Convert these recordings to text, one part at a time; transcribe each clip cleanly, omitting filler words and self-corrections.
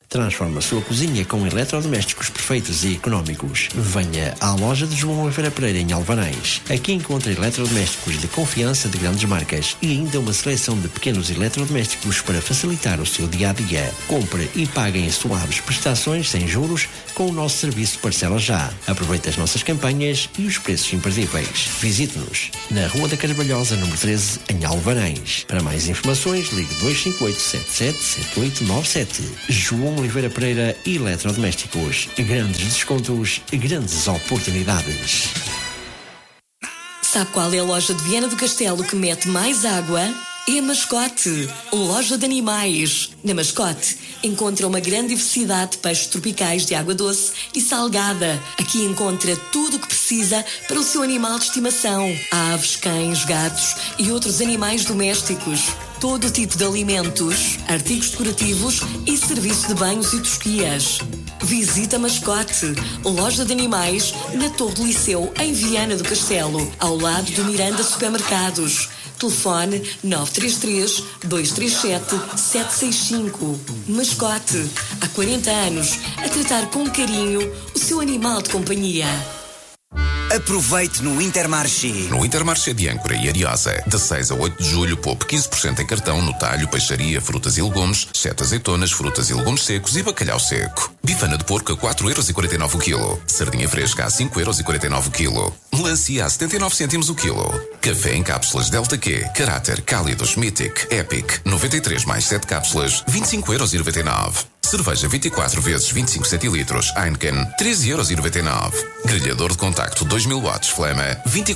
Transforma a sua cozinha com eletrodomésticos perfeitos e económicos. Venha à loja de João Oliveira Pereira em Alvanães. Aqui encontra eletrodomésticos de confiança de grandes marcas e ainda uma seleção de pequenos eletrodomésticos para facilitar o seu dia-a-dia. Compre e pague em suaves prestações sem juros com o nosso serviço Parcela Já. Aproveite as nossas campanhas e os preços imperdíveis. Visite-nos na Rua da Carvalhosa, número 13, em Alvanães. Para mais informações, ligue 258 77 7897. João Oliveira Pereira, eletrodomésticos. Grandes descontos, grandes oportunidades. Sabe qual é a loja de Viana do Castelo que mete mais água? É a Mascote, loja de animais. Na Mascote encontra uma grande diversidade de peixes tropicais de água doce e salgada. Aqui encontra tudo o que precisa para o seu animal de estimação. Aves, cães, gatos e outros animais domésticos. Todo tipo de alimentos, artigos decorativos e serviço de banhos e tosquias. Visita a Mascote, loja de animais, na Torre do Liceu, em Viana do Castelo, ao lado do Miranda Supermercados. Telefone 933 237 765. Mascote, há 40 anos, a tratar com carinho o seu animal de companhia. Aproveite no Intermarché. No Intermarché de Âncora e Ariosa, de 6 a 8 de julho, poupe 15% em cartão no talho, peixaria, frutas e legumes, 7 azeitonas, frutas e legumes secos e bacalhau seco. Bifana de porco a 4,49€ o quilo. Sardinha fresca a 5,49€ o quilo. Melancia a 79 cêntimos o quilo. Café em cápsulas Delta Q, Caráter, Cálidos, Mythic, Epic, 93 mais 7 cápsulas, 25,99€. Cerveja 24 vezes 25 centilitros Heineken, 13,99€. Grelhador de contacto 2000 watts Flama,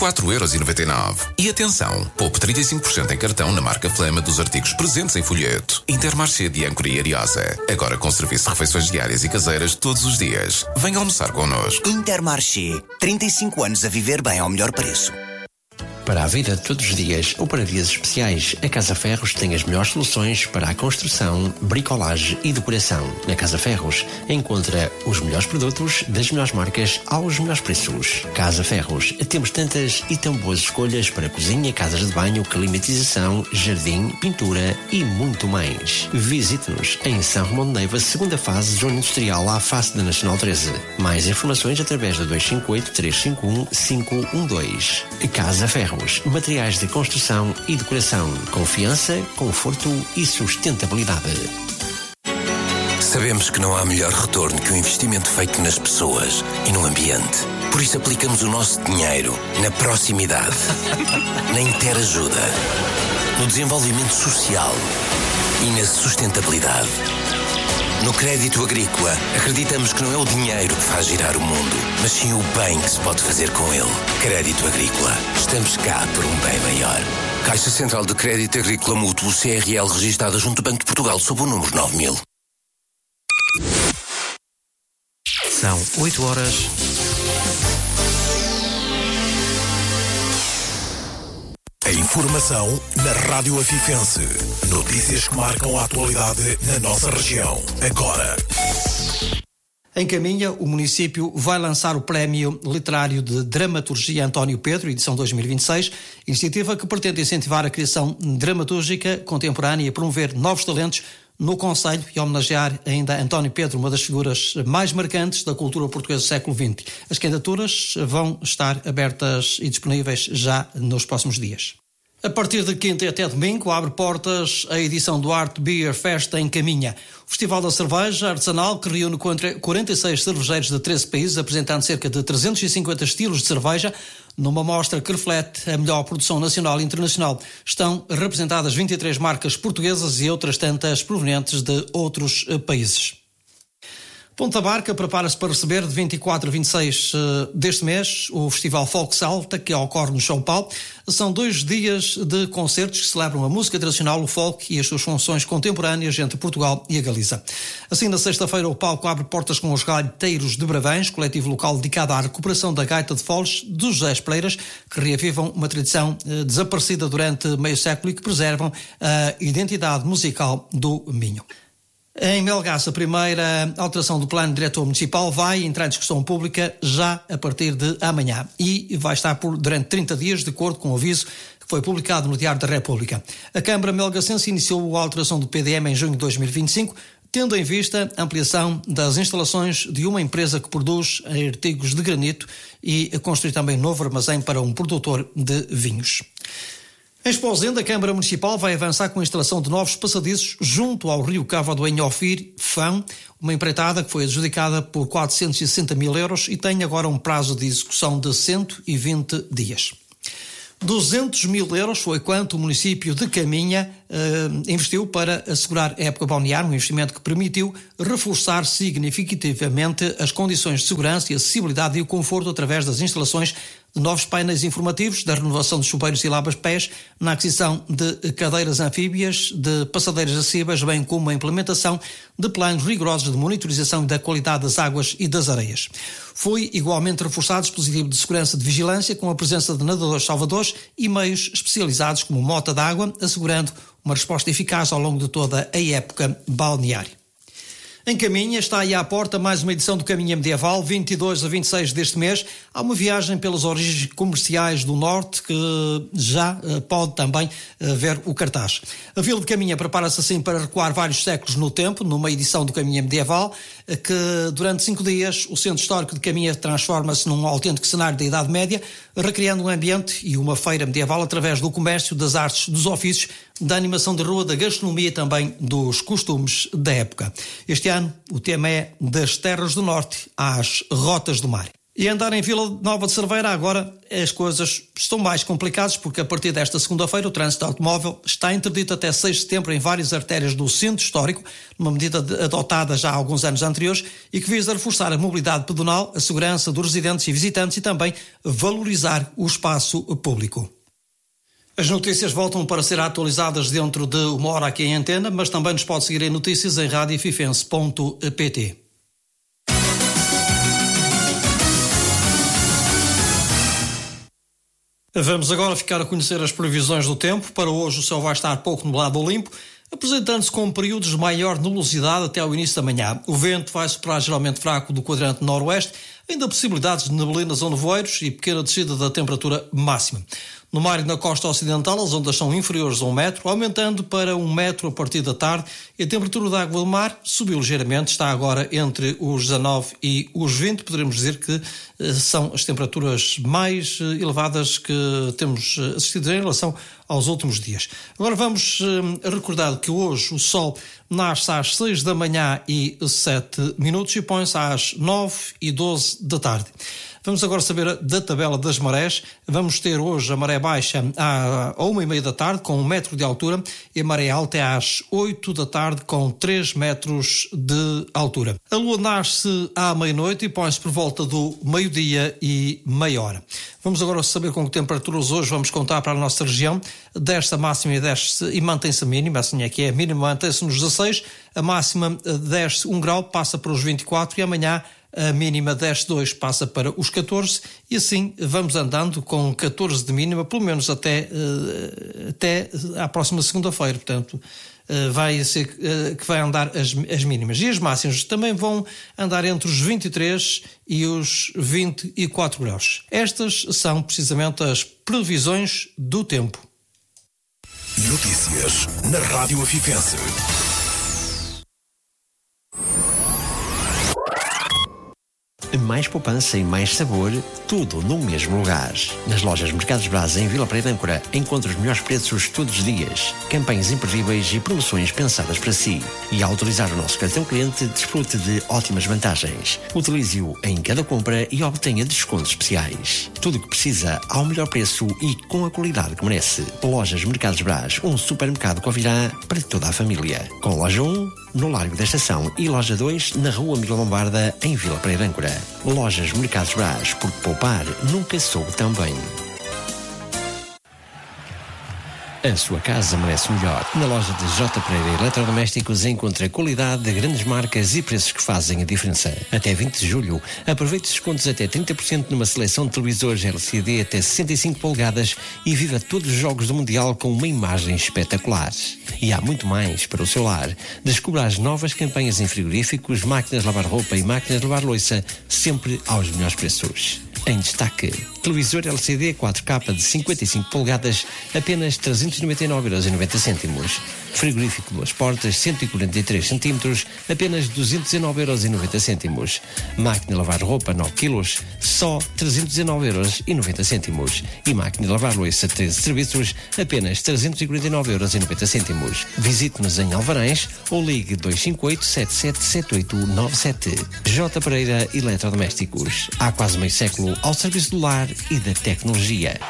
24,99€. E atenção, poupe 35% em cartão na marca Flama dos artigos presentes em folheto. Intermarché de Âncora e Ariosa. Agora com serviço de refeições diárias e caseiras todos os dias. Venha almoçar connosco. Intermarché, 35 anos a viver bem ao melhor preço. Para a vida de todos os dias ou para dias especiais, a Casa Ferros tem as melhores soluções para a construção, bricolagem e decoração. Na Casa Ferros encontra os melhores produtos das melhores marcas aos melhores preços. Casa Ferros, temos tantas e tão boas escolhas para cozinha, casas de banho, climatização, jardim, pintura e muito mais. Visite-nos em São Romão de Neiva, segunda fase, zona industrial, à face da Nacional 13. Mais informações através da 258 351 512. Casa Ferros. Materiais de construção e decoração. Confiança, conforto e sustentabilidade. Sabemos que não há melhor retorno que o investimento feito nas pessoas e no ambiente. Por isso aplicamos o nosso dinheiro na proximidade, na interajuda, no desenvolvimento social e na sustentabilidade. No crédito agrícola, acreditamos que não é o dinheiro que faz girar o mundo, mas sim o bem que se pode fazer com ele. Crédito agrícola. Estamos cá por um bem maior. Caixa Central de Crédito Agrícola Mútuo, CRL, registada junto ao Banco de Portugal, sob o número 9000. São 8 horas. A informação na Rádio Afifense. Notícias que marcam a atualidade na nossa região. Agora. Em Caminha, o município vai lançar o Prémio Literário de Dramaturgia António Pedro, edição 2026, iniciativa que pretende incentivar a criação dramatúrgica contemporânea e promover novos talentos no concelho e homenagear ainda António Pedro, uma das figuras mais marcantes da cultura portuguesa do século XX. As candidaturas vão estar abertas e disponíveis já nos próximos dias. A partir de quinta e até domingo abre portas a edição do Art Beer Fest em Caminha. O Festival da Cerveja Artesanal, que reúne 46 cervejeiros de 13 países, apresentando cerca de 350 estilos de cerveja, numa mostra que reflete a melhor produção nacional e internacional. Estão representadas 23 marcas portuguesas e outras tantas provenientes de outros países. Ponta Barca prepara-se para receber de 24 a 26 deste mês o Festival Folk Salta, que ocorre no São Paulo. São 2 dias de concertos que celebram a música tradicional, o folk e as suas funções contemporâneas entre Portugal e a Galiza. Assim, na sexta-feira, o palco abre portas com os Gaiteiros de Bravães, coletivo local dedicado à recuperação da gaita de foles dos José Pereiras, que reavivam uma tradição desaparecida durante meio século e que preservam a identidade musical do Minho. Em Melgaço, a primeira alteração do plano diretor municipal vai entrar em discussão pública já a partir de amanhã e vai estar durante 30 dias, de acordo com o aviso que foi publicado no Diário da República. A Câmara Melgacense iniciou a alteração do PDM em junho de 2025, tendo em vista a ampliação das instalações de uma empresa que produz artigos de granito e construir também novo armazém para um produtor de vinhos. Em Esposende, a Câmara Municipal vai avançar com a instalação de novos passadiços junto ao rio Cávado em Ofir, Fão, uma empreitada que foi adjudicada por 460 mil euros e tem agora um prazo de execução de 120 dias. 200 mil euros foi quanto o município de Caminha investiu para assegurar a época balnear, um investimento que permitiu reforçar significativamente as condições de segurança e acessibilidade e o conforto através das instalações de novos painéis informativos, da renovação de chuveiros e lavas-pés, na aquisição de cadeiras anfíbias, de passadeiras acessíveis, bem como a implementação de planos rigorosos de monitorização da qualidade das águas e das areias. Foi igualmente reforçado o dispositivo de segurança de vigilância com a presença de nadadores salvadores e meios especializados como mota d'água, assegurando uma resposta eficaz ao longo de toda a época balneária. Em Caminha está aí à porta mais uma edição do Caminha Medieval, 22 a 26 deste mês. Há uma viagem pelas origens comerciais do Norte que já pode também ver o cartaz. A Vila de Caminha prepara-se assim para recuar vários séculos no tempo, numa edição do Caminha Medieval, que durante 5 dias o Centro Histórico de Caminha transforma-se num autêntico cenário da Idade Média, recriando um ambiente e uma feira medieval através do comércio, das artes, dos ofícios, da animação de rua, da gastronomia e também dos costumes da época. Este ano o tema é das terras do Norte às rotas do mar. E andar em Vila Nova de Cerveira agora as coisas estão mais complicadas porque a partir desta segunda-feira o trânsito automóvel está interdito até 6 de setembro em várias artérias do centro histórico, uma medida adotada já há alguns anos anteriores e que visa reforçar a mobilidade pedonal, a segurança dos residentes e visitantes e também valorizar o espaço público. As notícias voltam para ser atualizadas dentro de uma hora aqui em antena, mas também nos pode seguir em notícias em radiofifense.pt. Vamos agora ficar a conhecer as previsões do tempo. Para hoje o céu vai estar pouco nublado ou limpo, apresentando-se com períodos de maior nebulosidade até ao início da manhã. O vento vai soprar geralmente fraco do quadrante noroeste, ainda possibilidades de neblinas ou nevoeiros e pequena descida da temperatura máxima. No mar e na costa ocidental, as ondas são inferiores a 1 metro, aumentando para 1 metro a partir da tarde e a temperatura da água do mar subiu ligeiramente, está agora entre os 19 e os 20. Poderemos dizer que são as temperaturas mais elevadas que temos assistido em relação aos últimos dias. Agora vamos recordar que hoje o sol nasce às 6 da manhã e 7 minutos e põe-se às 9 e 12 da tarde. Vamos agora saber da tabela das marés. Vamos ter hoje a maré baixa à 1h30 da tarde com 1 metro de altura e a maré alta é às 8 da tarde com 3 metros de altura. A lua nasce à meia-noite e põe-se por volta do meio-dia e meia hora. Vamos agora saber com que temperaturas hoje vamos contar para a nossa região. Desce a máxima e desce e mantém-se a mínima, assim é que é. A mínima mantém-se nos 16, a máxima desce 1 grau, passa para os 24 e amanhã a mínima desce 2, passa para os 14 e assim vamos andando com 14 de mínima, pelo menos até à próxima segunda-feira, portanto vai ser que vai andar as mínimas. E as máximas também vão andar entre os 23 e os 24 graus. Estas são precisamente as previsões do tempo. Notícias na Rádio Afifense. Mais poupança e mais sabor, tudo no mesmo lugar. Nas lojas Mercados Braz em Vila Praia de Âncora, encontra os melhores preços todos os dias, campanhas imperdíveis e promoções pensadas para si. E ao utilizar o nosso cartão cliente, desfrute de ótimas vantagens. Utilize-o em cada compra e obtenha descontos especiais. Tudo o que precisa ao melhor preço e com a qualidade que merece. Lojas Mercados Braz, um supermercado que ouvirá para toda a família. Com loja 1 no Largo da Estação e loja 2 na Rua Miguel Lombarda, em Vila Praia de Âncora. Lojas Mercados Braz, porque poupar nunca soube tão bem. A sua casa merece melhor. Na loja de J. Pereira Eletrodomésticos encontra qualidade de grandes marcas e preços que fazem a diferença. Até 20 de julho, aproveite descontos até 30% numa seleção de televisores LCD até 65 polegadas e viva todos os jogos do Mundial com uma imagem espetacular. E há muito mais para o seu lar. Descubra as novas campanhas em frigoríficos, máquinas de lavar roupa e máquinas de lavar louça, sempre aos melhores preços. em destaque. Televisor LCD 4K de 55 polegadas, apenas 399,90€. Frigorífico 2 portas, 143 cm, apenas 219,90€. Máquina de lavar roupa 9 kg, só 319,90€. E máquina de lavar louça 13 serviços, apenas 349,90€. Visite-nos em Alvarães ou ligue 258 777897. J. Pereira Eletrodomésticos. Há quase meio século ao serviço do lar e da tecnologia.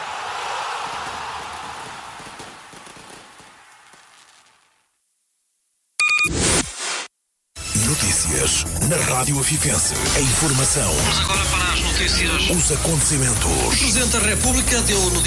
Notícias na Rádio Afifense. A informação. Vamos agora para as notícias. Os acontecimentos. O Presidente da República deu no